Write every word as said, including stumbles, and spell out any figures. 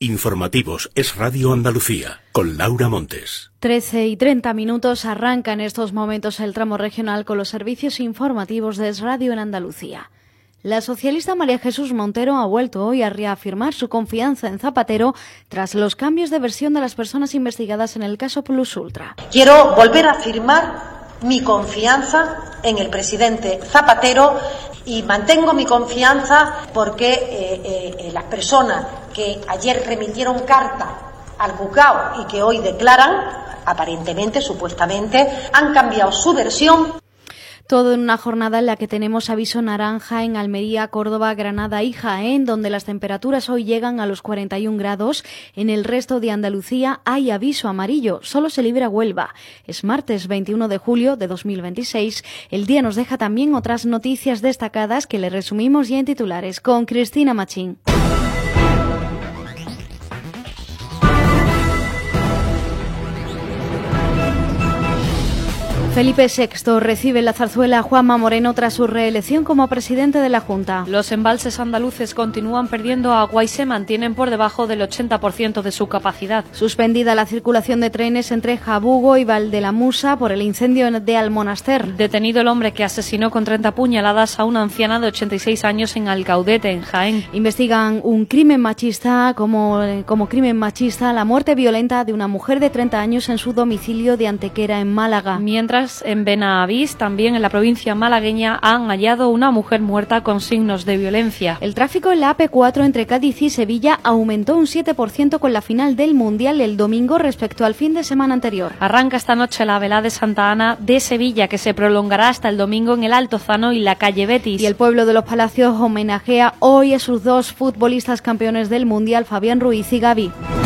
Informativos Es Radio Andalucía, con Laura Montes. trece y treinta minutos, arranca en estos momentos el tramo regional con los servicios informativos de Es Radio en Andalucía. La socialista María Jesús Montero ha vuelto hoy a reafirmar su confianza en Zapatero tras los cambios de versión de las personas investigadas en el caso Plus Ultra. Quiero volver a afirmar mi confianza en el presidente Zapatero y mantengo mi confianza porque eh, eh, las personas que ayer remitieron carta al juzgado y que hoy declaran, aparentemente, supuestamente, han cambiado su versión. Todo en una jornada en la que tenemos aviso naranja en Almería, Córdoba, Granada y Jaén, donde las temperaturas hoy llegan a los cuarenta y un grados. En el resto de Andalucía hay aviso amarillo, solo se libra Huelva. Es martes veintiuno de julio de dos mil veintiséis. El día nos deja también otras noticias destacadas que le resumimos ya en titulares con Cristina Machín. Felipe sexto recibe la zarzuela a Juanma Moreno tras su reelección como presidente de la Junta. Los embalses andaluces continúan perdiendo agua y se mantienen por debajo del ochenta por ciento de su capacidad. Suspendida la circulación de trenes entre Jabugo y Valdelamusa por el incendio de Almonaster. Detenido el hombre que asesinó con treinta puñaladas a una anciana de ochenta y seis años en Alcaudete, en Jaén. Investigan un crimen machista como, como crimen machista la muerte violenta de una mujer de treinta años en su domicilio de Antequera, en Málaga. Mientras, en Benavís, también en la provincia malagueña, han hallado una mujer muerta con signos de violencia. El tráfico en la A P cuatro entre Cádiz y Sevilla aumentó un siete por ciento con la final del Mundial el domingo respecto al fin de semana anterior. Arranca esta noche la velada de Santa Ana de Sevilla, que se prolongará hasta el domingo en el Altozano y la calle Betis. Y el pueblo de los Palacios homenajea hoy a sus dos futbolistas campeones del Mundial, Fabián Ruiz y Gavi.